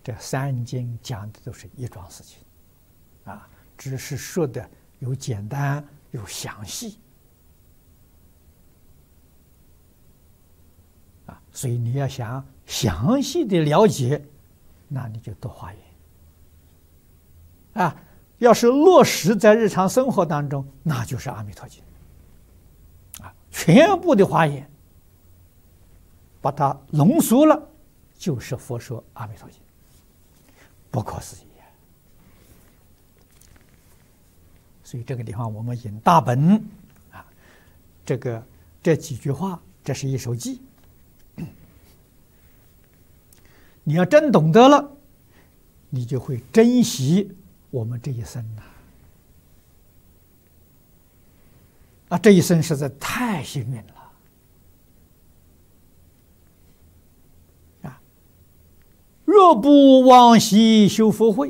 这三经讲的都是一桩事情，啊，只是说的有简单有详细，啊，所以你要想详细的了解，那你就多花言，啊，要是落实在日常生活当中，那就是阿弥陀经，啊，全部的华严，把它浓缩了，就是佛说阿弥陀经。不可思议啊！所以这个地方我们引大本啊，这几句话，这是一首偈。你要真懂得了，你就会珍惜我们这一生呐！啊，这一生实在太幸运了。若不往昔修福慧，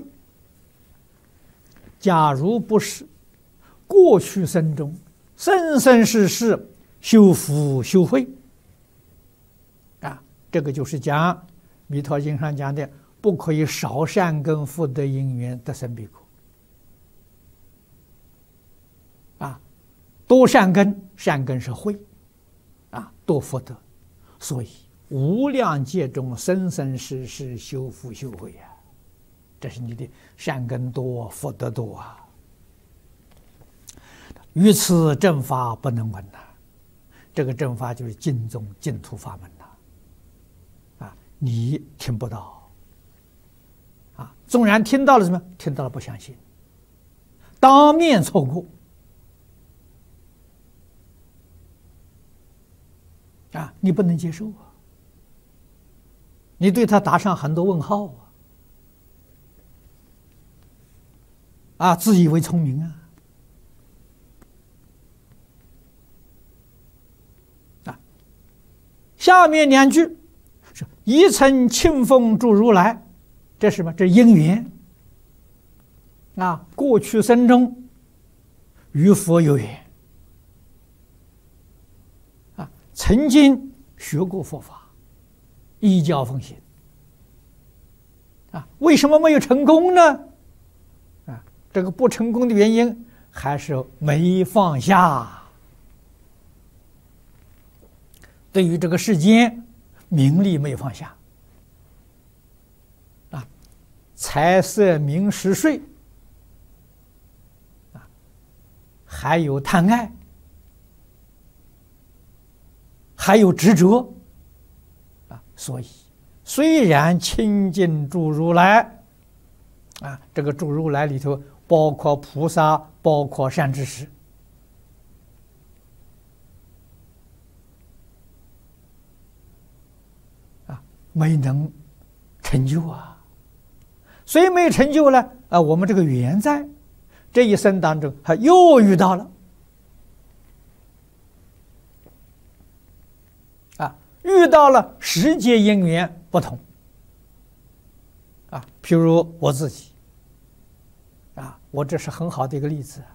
假如不是过去生中生生世世修福修慧，啊，这个就是讲《弥陀经》上讲的，不可以少善根福德因缘得生彼国。啊，多善根，善根是慧，啊，多福德，所以无量劫中生生世世修福修慧啊，这是你的善根多，福德多啊。于此正法不能闻呐，这个正法就是净宗净土法门呐，啊，你听不到，啊，纵然听到了什么，听到了不相信，当面错过，啊，你不能接受啊。你对他打上很多问号啊！啊，自以为聪明啊！啊，下面两句是“一乘清风诸如来”，这是什么？这因缘啊！过去生中与佛有缘啊，曾经学过佛法。依教奉行啊，为什么没有成功呢？啊，这个不成功的原因还是没放下。对于这个世间名利没有放下，啊，财色名食睡，啊，还有贪爱，还有执着。所以，虽然亲近诸如来，啊，这个诸如来里头包括菩萨，包括善知识，啊，没能成就啊。虽没成就呢，啊，我们这个缘在这一生当中，还又遇到了。遇到了时节因缘不同，啊，譬如我自己，啊，我这是很好的一个例子。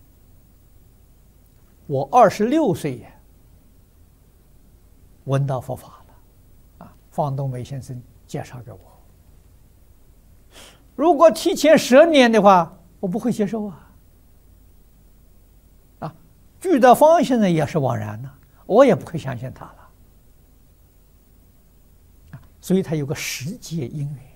我26岁闻到佛法了，啊，方东梅先生介绍给我。如果提前10年的话，我不会接受啊。啊，具德芳先生也是枉然呢，我也不会相信他了。所以它有个时节因缘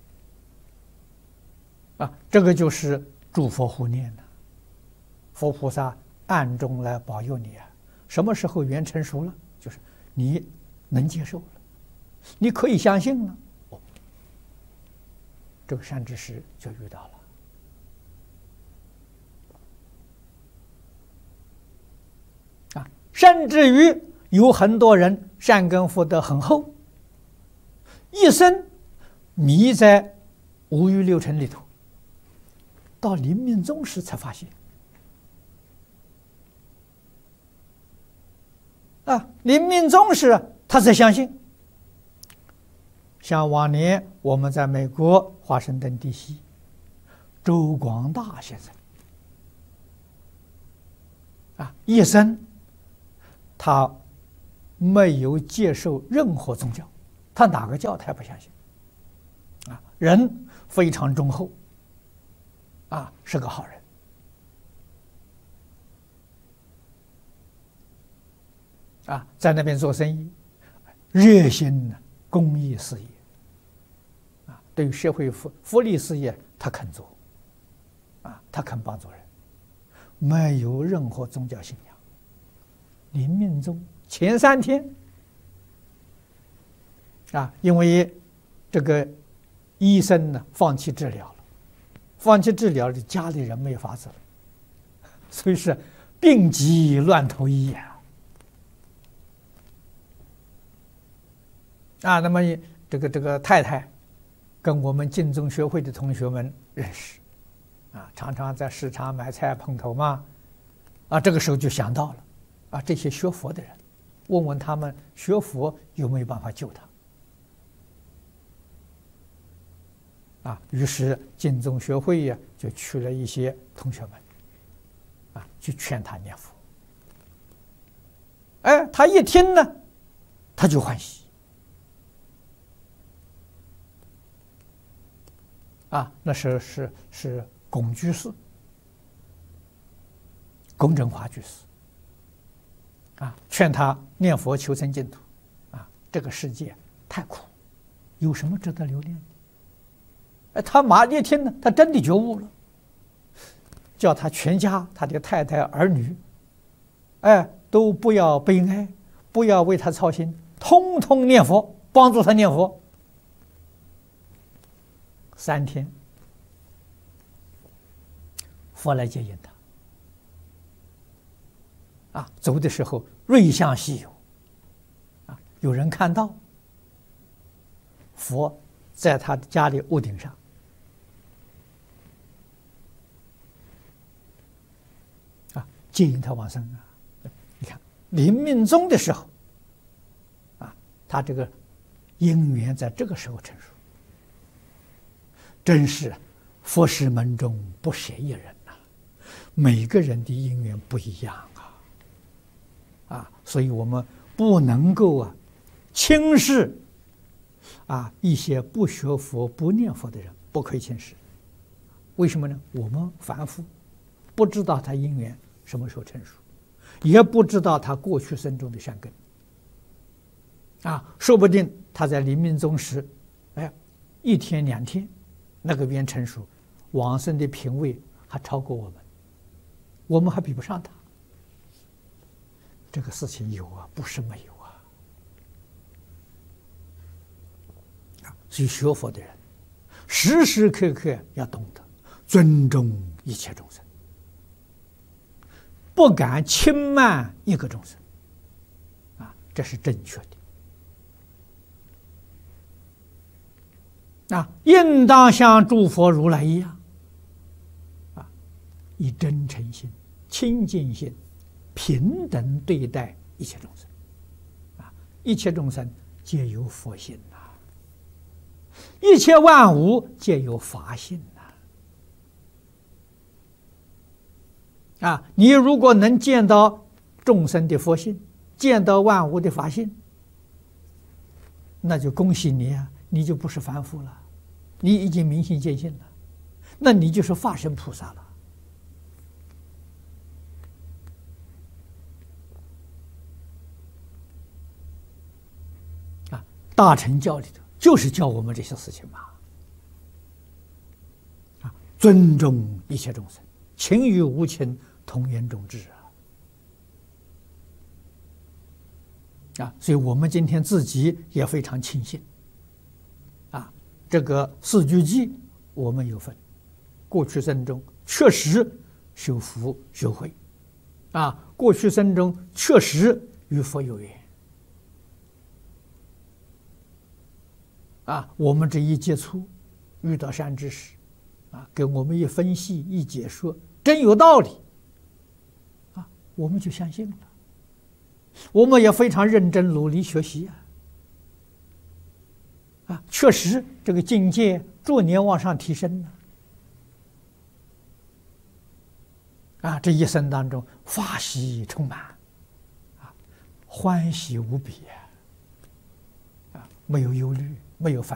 啊，这个就是诸佛护念的，佛菩萨暗中来保佑你啊。什么时候缘成熟了，就是你能接受了，你可以相信了，哦，这个善知识就遇到了啊。甚至于有很多人善根福德很厚，一生迷在五欲六尘里头，到临命终时才发现，啊，临命终时他才相信。像往年我们在美国华盛顿地西，周广大先生，啊，一生他没有接受任何宗教。他哪个教他也不相信，啊， 人非常忠厚，是个好人。在那边做生意，热心公益事业，对于社会福利事业，他肯做，他肯帮助人，没有任何宗教信仰。临命终前3天，因为这个医生呢放弃治疗了，家里人没有法子了，所以是病急乱投医那么这个太太跟我们净宗学会的同学们认识，常常在市场买菜碰头嘛，这个时候就想到了，这些学佛的人，问问他们学佛有没有办法救他，于是净宗学会就去了一些同学们，去劝他念佛。他一听呢，他就欢喜。那时候是龚居士，龚正华居士，劝他念佛求生净土，这个世界太苦，有什么值得留恋的？他一听呢，他真的觉悟了，叫他全家，他的太太儿女，都不要悲哀，不要为他操心，通通念佛，帮助他念佛。3天，佛来接引他。走的时候瑞相稀有，有人看到佛在他家里屋顶上，接引他往生。你看临命终的时候，他这个因缘在这个时候成熟。真是佛事门中不舍一人每个人的因缘不一样所以我们不能够轻视一些不学佛不念佛的人，不可以轻视。为什么呢？我们凡夫不知道他因缘什么时候成熟，也不知道他过去生中的善根说不定他在临命终时1天2天那个缘成熟，往生的品位还超过我们还比不上他。这个事情有不是没有所以学佛的人时时刻刻要懂得尊重一切众生，不敢轻慢一个众生这是正确的应当像诸佛如来一样以真诚心、清净心平等对待一切众生一切众生皆有佛性一切万物皆有法性你如果能见到众生的佛性，见到万物的法性，那就恭喜你你就不是凡夫了，你已经明心见性了，那你就是法身菩萨了大乘教里头就是教我们这些事情嘛尊重一切众生，情与无情同源种智所以我们今天自己也非常庆幸这个四句偈我们有份，过去生中确实修福修慧过去生中确实与佛有缘我们这一接触遇到善知识给我们一分析一解说，真有道理我们就相信了，我们也非常认真努力学习确实这个境界逐年往上提升这一生当中法喜充满欢喜无比没有忧虑，没有烦